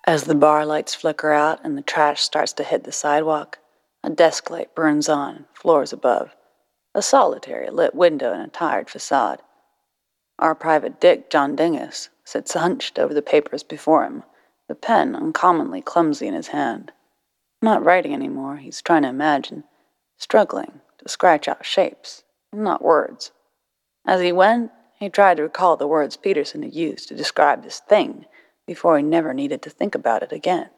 As the bar lights flicker out and the trash starts to hit the sidewalk, a desk light burns on, floors above, a solitary lit window and a tired facade. Our private dick, John Dingus, sits hunched over the papers before him, the pen uncommonly clumsy in his hand. Not writing anymore, he's trying to imagine, struggling to scratch out shapes, not words. As he went, he tried to recall the words Peterson had used to describe this thing before he never needed to think about it again.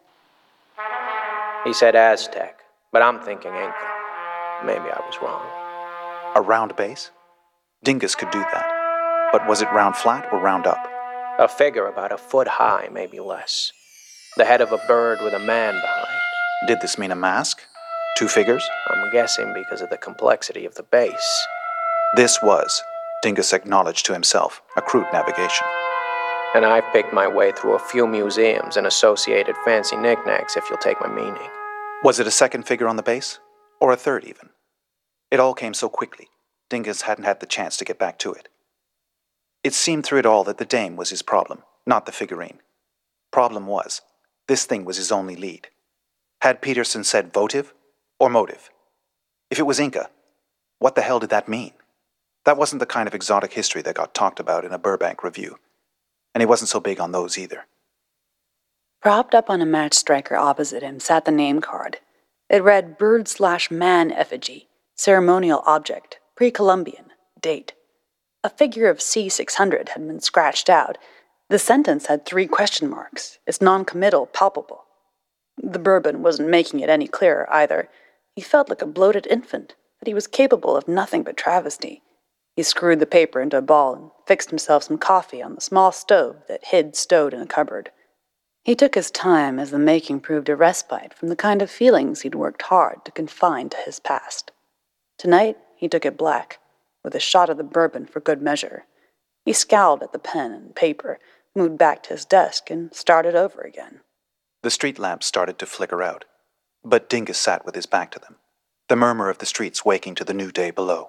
He said Aztec, but I'm thinking Inca. Maybe I was wrong. A round base? Dingus could do that. But was it round flat or round up? A figure about a foot high, maybe less. The head of a bird with a man behind. Did this mean a mask? 2 figures? I'm guessing because of the complexity of the base. This was, Dingus acknowledged to himself, a crude navigation. And I've picked my way through a few museums and associated fancy knickknacks, if you'll take my meaning. Was it a second figure on the base? Or a third, even? It all came so quickly, Dingus hadn't had the chance to get back to it. It seemed through it all that the dame was his problem, not the figurine. Problem was, this thing was his only lead. Had Peterson said votive or motive? If it was Inca, what the hell did that mean? That wasn't the kind of exotic history that got talked about in a Burbank review. And he wasn't so big on those either. Propped up on a match striker opposite him sat the name card. It read bird/man effigy, ceremonial object, pre-Columbian, date. A figure of C600 had been scratched out. The sentence had 3 question marks, its non-committal palpable. The bourbon wasn't making it any clearer either. He felt like a bloated infant, that he was capable of nothing but travesty. He screwed the paper into a ball and fixed himself some coffee on the small stove that hid stowed in a cupboard. He took his time as the making proved a respite from the kind of feelings he'd worked hard to confine to his past. Tonight, he took it black, with a shot of the bourbon for good measure. He scowled at the pen and paper, moved back to his desk, and started over again. The street lamps started to flicker out, but Dingus sat with his back to them, the murmur of the streets waking to the new day below.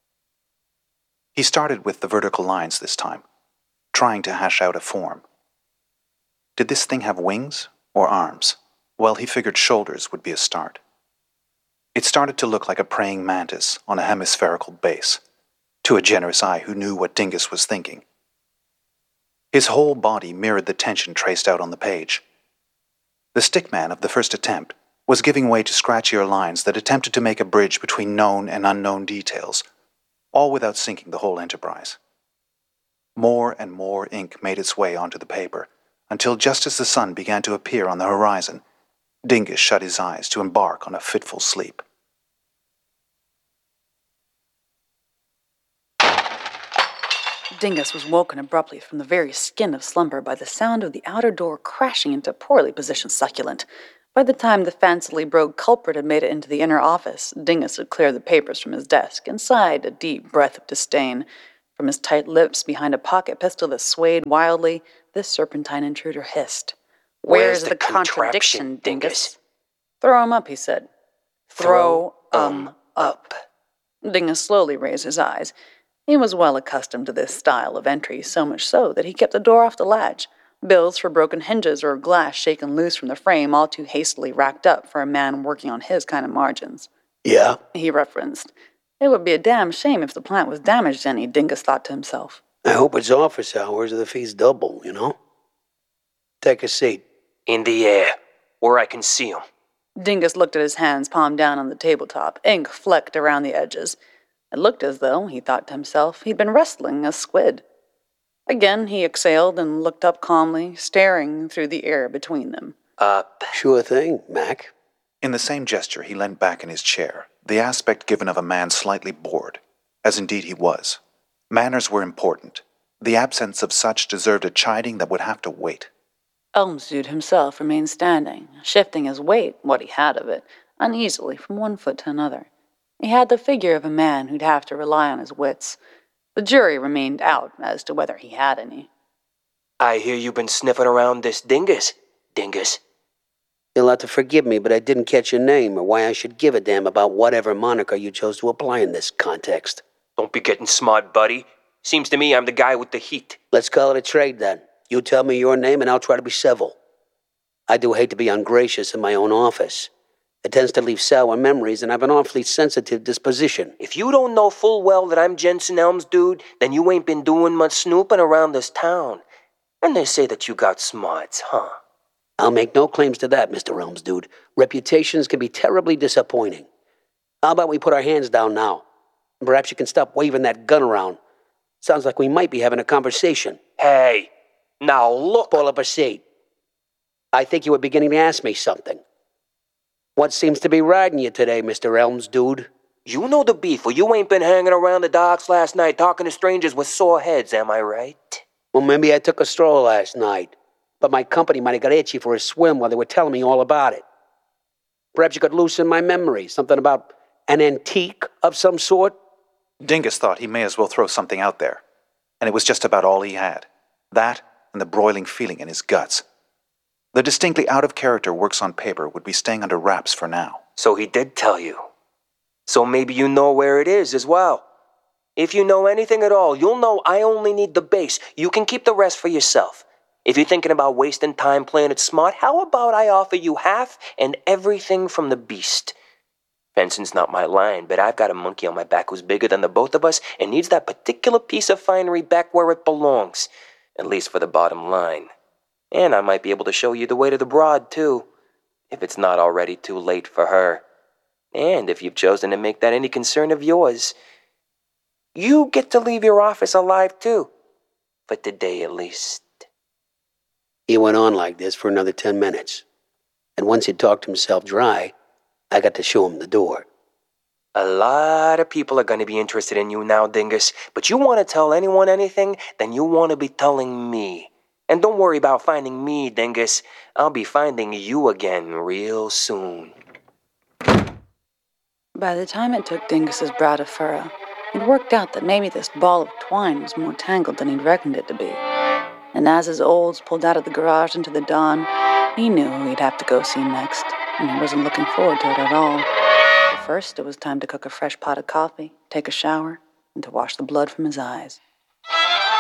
He started with the vertical lines this time, trying to hash out a form. Did this thing have wings or arms? Well, he figured shoulders would be a start. It started to look like a praying mantis on a hemispherical base, to a generous eye who knew what Dingus was thinking. His whole body mirrored the tension traced out on the page. The stickman of the first attempt was giving way to scratchier lines that attempted to make a bridge between known and unknown details, all without sinking the whole enterprise. More and more ink made its way onto the paper, until just as the sun began to appear on the horizon, Dingus shut his eyes to embark on a fitful sleep. Dingus was woken abruptly from the very skin of slumber by the sound of the outer door crashing into a poorly positioned succulent. By the time the fancily brogue culprit had made it into the inner office, Dingus had cleared the papers from his desk and sighed a deep breath of disdain. From his tight lips behind a pocket pistol that swayed wildly, this serpentine intruder hissed. Where's the contradiction, Dingus? Throw 'em up, he said. Throw 'em up. Dingus slowly raised his eyes. He was well accustomed to this style of entry, so much so that he kept the door off the latch. Bills for broken hinges or glass shaken loose from the frame all too hastily racked up for a man working on his kind of margins. Yeah? He referenced. It would be a damn shame if the plant was damaged any, Dingus thought to himself. I hope it's office hours or the fees double, you know? Take a seat. In the air, where I can see 'em. Dingus looked at his hands palm down on the tabletop, ink flecked around the edges. It looked as though, he thought to himself, he'd been wrestling a squid. Again he exhaled and looked up calmly, staring through the air between them. Up. Sure thing, Mac. In the same gesture, he leant back in his chair, the aspect given of a man slightly bored, as indeed he was. Manners were important. The absence of such deserved a chiding that would have to wait. Elmsud himself remained standing, shifting his weight, what he had of it, uneasily from one foot to another. He had the figure of a man who'd have to rely on his wits. The jury remained out as to whether he had any. I hear you've been sniffing around this Dingus. Dingus. You'll have to forgive me, but I didn't catch your name or why I should give a damn about whatever moniker you chose to apply in this context. Don't be getting smart, buddy. Seems to me I'm the guy with the heat. Let's call it a trade, then. You tell me your name and I'll try to be civil. I do hate to be ungracious in my own office. It tends to leave sour memories, and I have an awfully sensitive disposition. If you don't know full well that I'm Jensen Elms, dude, then you ain't been doing much snooping around this town. And they say that you got smarts, huh? I'll make no claims to that, Mr. Elms, dude. Reputations can be terribly disappointing. How about we put our hands down now? And perhaps you can stop waving that gun around. Sounds like we might be having a conversation. Hey, now look. Pull up a seat. I think you were beginning to ask me something. What seems to be riding you today, Mr. Elms, dude? You know the beef, or you ain't been hanging around the docks last night talking to strangers with sore heads, am I right? Well, maybe I took a stroll last night, but my company might have got itchy for a swim while they were telling me all about it. Perhaps you could loosen my memory, something about an antique of some sort? Dingus thought he may as well throw something out there, and it was just about all he had. That and the broiling feeling in his guts. The distinctly out-of-character works on paper would be staying under wraps for now. So he did tell you. So maybe you know where it is as well. If you know anything at all, you'll know I only need the base. You can keep the rest for yourself. If you're thinking about wasting time playing it smart, how about I offer you half and everything from the beast? Fencing's not my line, but I've got a monkey on my back who's bigger than the both of us and needs that particular piece of finery back where it belongs, at least for the bottom line. And I might be able to show you the way to the Broad, too, if it's not already too late for her. And if you've chosen to make that any concern of yours, you get to leave your office alive, too. For today, at least. He went on like this for another 10 minutes. And once he'd talked himself dry, I got to show him the door. A lot of people are going to be interested in you now, Dingus. But you want to tell anyone anything, then you want to be telling me. And don't worry about finding me, Dingus. I'll be finding you again real soon. By the time it took Dingus's brow to furrow, it worked out that maybe this ball of twine was more tangled than he'd reckoned it to be. And as his olds pulled out of the garage into the dawn, he knew who he'd have to go see next, and he wasn't looking forward to it at all. But first, it was time to cook a fresh pot of coffee, take a shower, and to wash the blood from his eyes.